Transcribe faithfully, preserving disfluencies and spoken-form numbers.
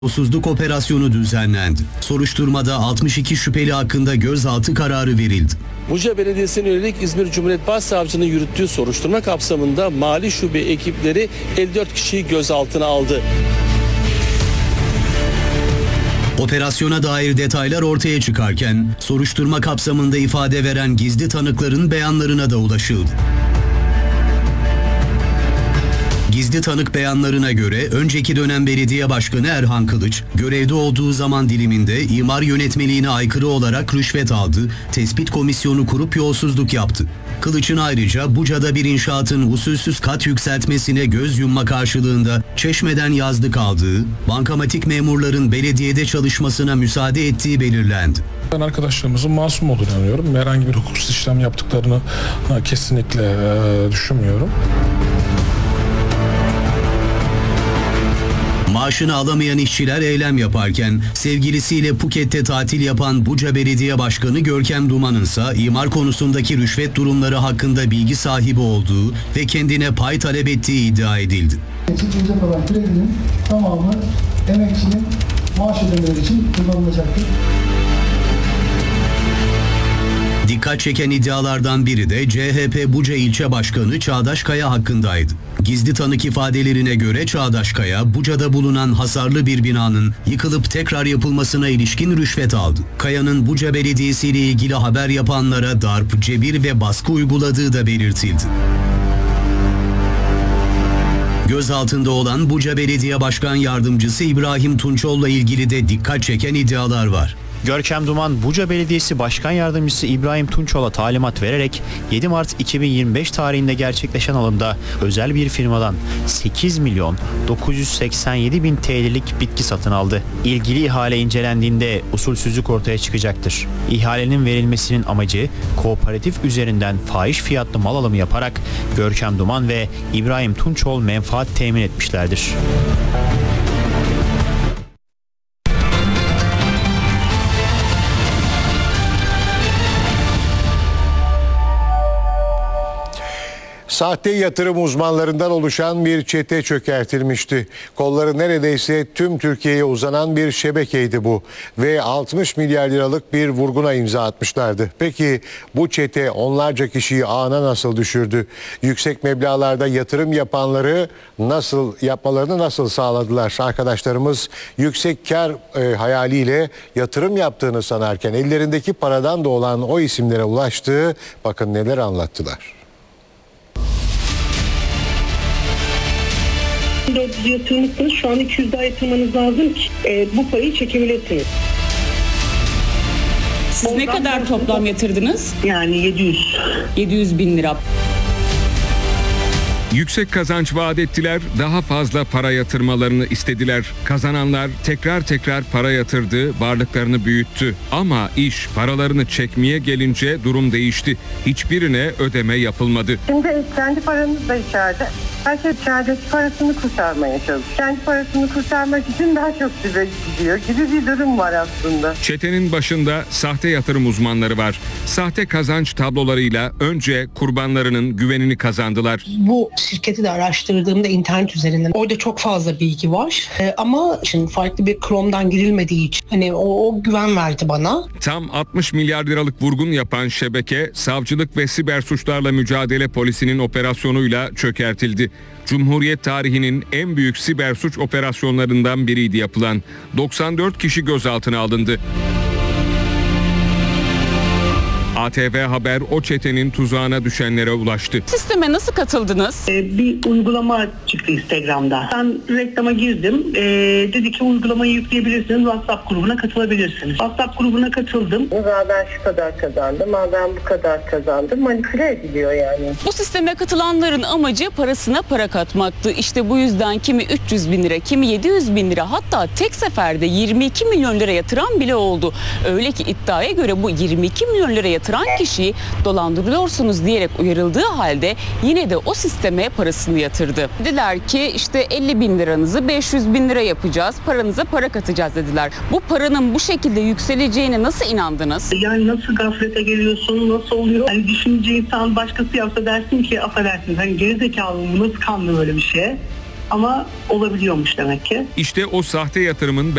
Yolsuzluk operasyonu düzenlendi. Soruşturmada altmış iki şüpheli hakkında gözaltı kararı verildi. Buca Belediyesi'ne yönelik İzmir Cumhuriyet Başsavcılığı'nın yürüttüğü soruşturma kapsamında mali şube ekipleri elli dört kişiyi gözaltına aldı. Operasyona dair detaylar ortaya çıkarken soruşturma kapsamında ifade veren gizli tanıkların beyanlarına da ulaşıldı. Gizli tanık beyanlarına göre önceki dönem belediye başkanı Erhan Kılıç, görevde olduğu zaman diliminde imar yönetmeliğine aykırı olarak rüşvet aldı, tespit komisyonu kurup yolsuzluk yaptı. Kılıç'ın ayrıca Buca'da bir inşaatın usulsüz kat yükseltmesine göz yumma karşılığında Çeşme'den yazlık aldığı, bankamatik memurların belediyede çalışmasına müsaade ettiği belirlendi. Ben arkadaşlarımızın masum olduğunu inanıyorum. Herhangi bir hukuksuz işlem yaptıklarını kesinlikle e, düşünmüyorum. Maaşını alamayan işçiler eylem yaparken sevgilisiyle Phuket'te tatil yapan Buca Belediye Başkanı Görkem Duman'ın ise imar konusundaki rüşvet durumları hakkında bilgi sahibi olduğu ve kendine pay talep ettiği iddia edildi. Çekilecek olan kredinin tamamı emekçinin maaş ödemeleri için kullanılacaktır. Dikkat çeken iddialardan biri de C H P Buca İlçe Başkanı Çağdaş Kaya hakkındaydı. Gizli tanık ifadelerine göre Çağdaş Kaya, Buca'da bulunan hasarlı bir binanın yıkılıp tekrar yapılmasına ilişkin rüşvet aldı. Kaya'nın Buca Belediyesi ile ilgili haber yapanlara darp, cebir ve baskı uyguladığı da belirtildi. Gözaltında olan Buca Belediye Başkan Yardımcısı İbrahim Tunçol'la ilgili de dikkat çeken iddialar var. Görkem Duman, Buca Belediyesi Başkan Yardımcısı İbrahim Tunçol'a talimat vererek yedi Mart iki bin yirmi beş tarihinde gerçekleşen alımda özel bir firmadan sekiz milyon dokuz yüz seksen yedi bin T L'lik bitki satın aldı. İlgili ihale incelendiğinde usulsüzlük ortaya çıkacaktır. İhalenin verilmesinin amacı kooperatif üzerinden fahiş fiyatlı mal alımı yaparak Görkem Duman ve İbrahim Tunçol menfaat temin etmişlerdir. Sahte yatırım uzmanlarından oluşan bir çete çökertilmişti. Kolları neredeyse tüm Türkiye'ye uzanan bir şebekeydi bu ve altmış milyar liralık bir vurguna imza atmışlardı. Peki bu çete onlarca kişiyi ağına nasıl düşürdü? Yüksek meblağlarda yatırım yapanları nasıl yapmalarını nasıl sağladılar? Arkadaşlarımız yüksek kar e, hayaliyle yatırım yaptığını sanarken ellerindeki paradan da olan o isimlere ulaştı. Bakın neler anlattılar. dört yüz yatırmışsınız. Şu an iki yüz daha yatırmanız lazım ki e, bu payı çekebilirsiniz. Siz Ondan ne kadar toplam yatırdınız? Yani yedi yüz. yedi yüz bin lira. Yüksek kazanç vaat ettiler, daha fazla para yatırmalarını istediler. Kazananlar tekrar tekrar para yatırdı, varlıklarını büyüttü. Ama iş paralarını çekmeye gelince durum değişti. Hiçbirine ödeme yapılmadı. Şimdi kendi paranız da içeride. Herkes içerideki parasını kurtarmaya çalışıyor. Kendi parasını kurtarmak için daha çok dibe gidiyor gibi bir durum var aslında. Çetenin başında sahte yatırım uzmanları var. Sahte kazanç tablolarıyla önce kurbanlarının güvenini kazandılar. Bu şirketi de araştırdığımda internet üzerinden orada çok fazla bilgi var. Ee, ama şimdi farklı bir Chrome'dan girilmediği için hani o, o güven verdi bana. Tam altmış milyar liralık vurgun yapan şebeke Savcılık ve Siber Suçlarla Mücadele Polisi'nin operasyonuyla çökertildi. Cumhuriyet tarihinin en büyük siber suç operasyonlarından biriydi yapılan. doksan dört kişi gözaltına alındı. A T V Haber o çetenin tuzağına düşenlere ulaştı. Sisteme nasıl katıldınız? Ee, bir uygulama çıktı Instagram'da. Ben reklama girdim. Ee, dedi ki uygulamayı yükleyebilirsiniz. WhatsApp grubuna katılabilirsiniz. WhatsApp grubuna katıldım. Ya ben şu kadar kazandım, ya ben bu kadar kazandım. Manipüle ediliyor yani. Bu sisteme katılanların amacı parasına para katmaktı. İşte bu yüzden kimi üç yüz bin lira, kimi yedi yüz bin lira, hatta tek seferde yirmi iki milyon lira yatıran bile oldu. Öyle ki iddiaya göre bu yirmi iki milyon lira yatıran kişiyi dolandırıyorsunuz diyerek uyarıldığı halde yine de o sisteme parasını yatırdı. Dediler ki işte elli bin liranızı beş yüz bin lira yapacağız, paranıza para katacağız dediler. Bu paranın bu şekilde yükseleceğine nasıl inandınız? Yani nasıl gaflete geliyorsun, nasıl oluyor? Hani düşünce insan başkası yapsa dersin ki affedersiniz hani gerizekalı mı, nasıl kandı böyle bir şeye? ama olabiliyormuş demek ki. İşte o sahte yatırımın